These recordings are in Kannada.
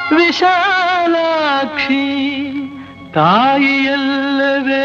ವಿಶಾಲಾಕ್ಷಿ ತಾಯಿಯಲ್ಲವೇ.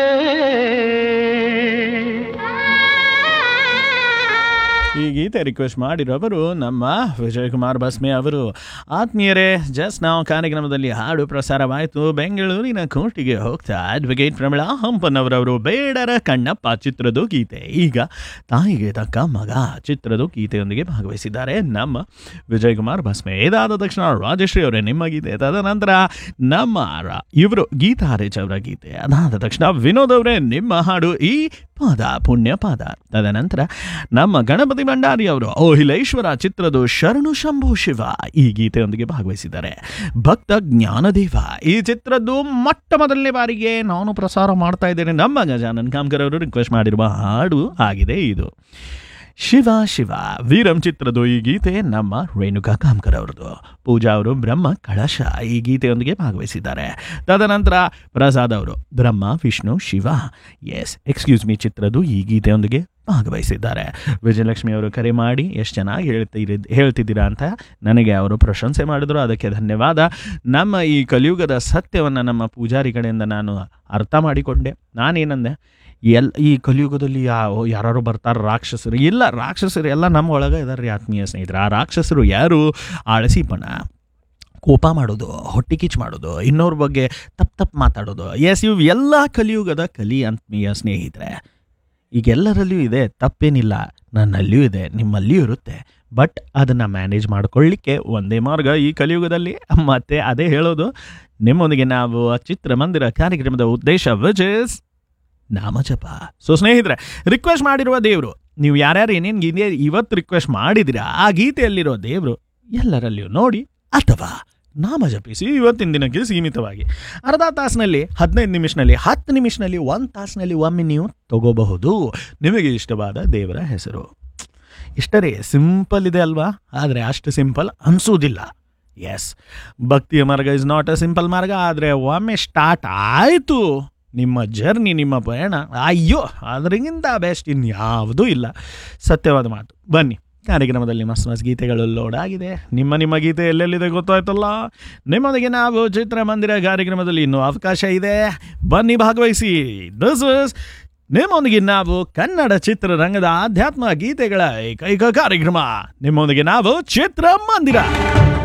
ಈ ಗೀತೆ ರಿಕ್ವೆಸ್ಟ್ ಮಾಡಿರೋರು ನಮ್ಮ ವಿಜಯಕುಮಾರ್ ಬಸ್ಮೆ ಅವರು. ಆತ್ಮೀಯರೇ, ಜಸ್ಟ್ ನಾವು ಕಾರ್ಯಕ್ರಮದಲ್ಲಿ ಹಾಡು ಪ್ರಸಾರವಾಯಿತು. ಬೆಂಗಳೂರಿನ ಕೋಟಿಗೆ ಹೋಗ್ತಾ ಅಡ್ವೊಕೇಟ್ ಪ್ರಮಿಳಾ ಹಂಪನ್ನವರವರು ಬೇಡರ ಕಣ್ಣಪ್ಪ ಚಿತ್ರದ ಗೀತೆ. ಈಗ ತಾಯಿಗೆ ತಕ್ಕ ಮಗ ಚಿತ್ರದ ಗೀತೆಯೊಂದಿಗೆ ಭಾಗವಹಿಸಿದ್ದಾರೆ ನಮ್ಮ ವಿಜಯಕುಮಾರ್ ಬಸ್ಮೆ. ಇದಾದ ತಕ್ಷಣ ರಾಜಶ್ರೀ ಅವರೇ ನಿಮ್ಮ ಗೀತೆ, ತದನಂತರ ನಮ್ಮ ಇವರು ಗೀತಾ ಹರೇಚ್ ಅವರ ಗೀತೆ, ಅದಾದ ತಕ್ಷಣ ವಿನೋದ್ ಅವರೇ ನಿಮ್ಮ ಹಾಡು ಈ ಪಾದ ಪುಣ್ಯ ಪಾದ, ತದನಂತರ ನಮ್ಮ ಗಣಪತಿ ಭಂಡಾರಿ ಅವರು ಓಹಿಲೇಶ್ವರ ಚಿತ್ರದ ಶರಣು ಶಂಭು ಶಿವ ಈ ಗೀತೆಯೊಂದಿಗೆ ಭಾಗವಹಿಸಿದ್ದಾರೆ. ಭಕ್ತ ಜ್ಞಾನದೇವ ಈ ಚಿತ್ರದ್ದು ಮೊಟ್ಟ ಮೊದಲನೇ ಬಾರಿಗೆ ನಾನು ಪ್ರಸಾರ ಮಾಡ್ತಾ ಇದ್ದೇನೆ. ನಮ್ಮ ಗಜಾನನ್ ಕಾಮ್ಕರ್ ಅವರು ರಿಕ್ವೆಸ್ಟ್ ಮಾಡಿರುವ ಹಾಡು ಆಗಿದೆ ಇದು. ಶಿವ ಶಿವ ವೀರಂ ಚಿತ್ರದ ಈ ಗೀತೆ ನಮ್ಮ ರೇಣುಕಾ ಕಾಮ್ಕರ್ ಅವರದು. ಪೂಜಾ ಅವರು ಬ್ರಹ್ಮ ಕಳಶ ಈ ಗೀತೆಯೊಂದಿಗೆ ಭಾಗವಹಿಸಿದ್ದಾರೆ. ತದನಂತರ ಪ್ರಸಾದ್ ಅವರು ಬ್ರಹ್ಮ ವಿಷ್ಣು ಶಿವ ಎಕ್ಸ್ಕ್ಯೂಸ್ ಮೀ ಚಿತ್ರದ ಈ ಗೀತೆಯೊಂದಿಗೆ ಭಾಗವಹಿಸಿದ್ದಾರೆ. ವಿಜಯಲಕ್ಷ್ಮಿ ಅವರು ಕರೆ ಮಾಡಿ ಎಷ್ಟು ಚೆನ್ನಾಗಿ ಹೇಳ್ತಿದ್ದೀರಾ ಅಂತ ನನಗೆ ಅವರು ಪ್ರಶಂಸೆ ಮಾಡಿದ್ರು, ಅದಕ್ಕೆ ಧನ್ಯವಾದ. ನಮ್ಮ ಈ ಕಲಿಯುಗದ ಸತ್ಯವನ್ನು ನಮ್ಮ ಪೂಜಾರಿ ಕಡೆಯಿಂದ ನಾನು ಅರ್ಥ ಮಾಡಿಕೊಂಡೆ. ನಾನೇನಂದೆ, ಈ ಕಲಿಯುಗದಲ್ಲಿ ಯಾರು ಬರ್ತಾರೆ ರಾಕ್ಷಸರು, ಇಲ್ಲ ರಾಕ್ಷಸರು ಎಲ್ಲ ನಮ್ಮ ಒಳಗೆ ಇದಾರೆ ರೀ ಆತ್ಮೀಯ ಸ್ನೇಹಿತರೆ. ಆ ರಾಕ್ಷಸರು ಯಾರು? ಆಳಸಿಪಣ, ಕೋಪ ಮಾಡೋದು, ಹೊಟ್ಟೆ ಕಿಚ್ಚು ಮಾಡೋದು, ಇನ್ನೋರ ಬಗ್ಗೆ ತಪ್ಪು ಮಾತಾಡೋದು. ಇವು ಎಲ್ಲ ಕಲಿಯುಗದ ಆತ್ಮೀಯ ಸ್ನೇಹಿತರೆ. ಈಗೆಲ್ಲರಲ್ಲಿಯೂ ಇದೆ, ತಪ್ಪೇನಿಲ್ಲ, ನನ್ನಲ್ಲಿಯೂ ಇದೆ, ನಿಮ್ಮಲ್ಲಿಯೂ ಇರುತ್ತೆ. ಬಟ್ ಅದನ್ನು ಮ್ಯಾನೇಜ್ ಮಾಡ್ಕೊಳ್ಳಿಕ್ಕೆ ಒಂದೇ ಮಾರ್ಗ ಈ ಕಲಿಯುಗದಲ್ಲಿ. ಮತ್ತು ಅದೇ ಹೇಳೋದು ನಿಮ್ಮೊಂದಿಗೆ ನಾವು ಚಿತ್ರಮಂದಿರ ಕಾರ್ಯಕ್ರಮದ ಉದ್ದೇಶ ವಿಚ್ ಇಸ್ ನಾಮಜಪ. ಸೊ ಸ್ನೇಹಿತರೆ, ರಿಕ್ವೆಸ್ಟ್ ಮಾಡಿರುವ ದೇವರು, ನೀವು ಯಾರ್ಯಾರು ಏನೇನು ಗೀತೆ ಇವತ್ತು ರಿಕ್ವೆಸ್ಟ್ ಮಾಡಿದಿರಾ ಆ ಗೀತೆಯಲ್ಲಿರೋ ದೇವರು ಎಲ್ಲರಲ್ಲಿಯೂ ನೋಡಿ ಅಥವಾ ನಾಮ ಜಪಿಸಿ. ಇವತ್ತಿನ ದಿನಕ್ಕೆ ಸೀಮಿತವಾಗಿ ಅರ್ಧ ತಾಸಿನಲ್ಲಿ, 15 ನಿಮಿಷದಲ್ಲಿ, 10 ನಿಮಿಷದಲ್ಲಿ, 1 ತಾಸಿನಲ್ಲಿ ಒಮ್ಮೆ ನೀವು ತಗೋಬಹುದು ನಿಮಗೆ ಇಷ್ಟವಾದ ದೇವರ ಹೆಸರು. ಇಷ್ಟರೇ ಸಿಂಪಲ್ ಇದೆ ಅಲ್ವಾ? ಆದರೆ ಅಷ್ಟು ಸಿಂಪಲ್ ಅನಿಸೋದಿಲ್ಲ. ಭಕ್ತಿಯ ಮಾರ್ಗ ಇಸ್ ನಾಟ್ ಅ ಸಿಂಪಲ್ ಮಾರ್ಗ. ಆದರೆ ಒಮ್ಮೆ ಸ್ಟಾರ್ಟ್ ಆಯಿತು ನಿಮ್ಮ ಜರ್ನಿ, ನಿಮ್ಮ ಪಯಣ, ಅಯ್ಯೋ ಅದರಿಗಿಂತ ಬೆಸ್ಟ್ ಇನ್ಯಾವುದೂ ಇಲ್ಲ. ಸತ್ಯವಾದ ಮಾತು. ಬನ್ನಿ, ಕಾರ್ಯಕ್ರಮದಲ್ಲಿ ಮಸ್ತ್ ಗೀತೆಗಳು ಲೋಡ್ ಆಗಿದೆ. ನಿಮ್ಮ ಗೀತೆ ಎಲ್ಲೆಲ್ಲಿದೆ ಗೊತ್ತಾಯ್ತಲ್ಲ. ನಿಮ್ಮೊಂದಿಗೆ ನಾವು ಚಿತ್ರಮಂದಿರ ಕಾರ್ಯಕ್ರಮದಲ್ಲಿ ಇನ್ನೂ ಅವಕಾಶ ಇದೆ, ಬನ್ನಿ ಭಾಗವಹಿಸಿ. ದಿಸ್ ಇಸ್ ನಿಮ್ಮೊಂದಿಗೆ ನಾವು ಕನ್ನಡ ಚಿತ್ರರಂಗದ ಆಧ್ಯಾತ್ಮ ಗೀತೆಗಳ ಏಕೈಕ ಕಾರ್ಯಕ್ರಮ. ನಿಮ್ಮೊಂದಿಗೆ ನಾವು ಚಿತ್ರಮಂದಿರ.